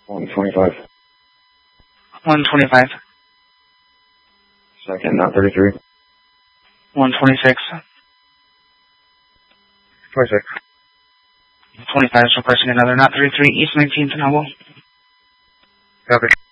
125. 125. Second, not 33. 126. 26. 25 is requesting another not 33 East 19th Noble. Copy.